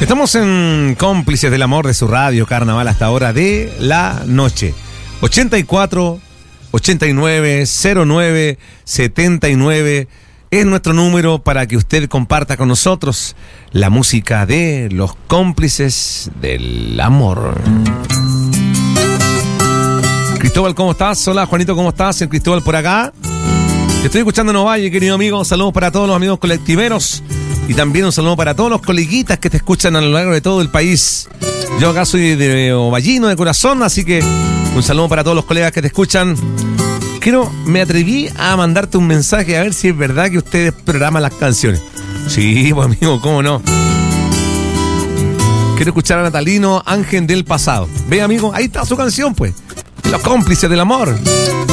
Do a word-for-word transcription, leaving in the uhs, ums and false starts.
Estamos en Cómplices del Amor de su radio Carnaval hasta hora de la noche. ochenta y cuatro, ochenta y nueve, cero nueve, setenta y nueve es nuestro número para que usted comparta con nosotros la música de los Cómplices del Amor. Cristóbal, ¿cómo estás? Hola, Juanito, ¿cómo estás? El Cristóbal por acá. Te estoy escuchando en Ovalle, querido amigo. Saludos para todos los amigos colectiveros. Y también un saludo para todos los coleguitas que te escuchan a lo largo de todo el país. Yo acá soy de ovallino, de corazón, así que un saludo para todos los colegas que te escuchan. Quiero, me atreví a mandarte un mensaje a ver si es verdad que ustedes programan las canciones. Sí, pues amigo, ¿cómo no? Quiero escuchar a Natalino, Ángel del Pasado. Ve, amigo, ahí está su canción, pues. Los Cómplices del Amor.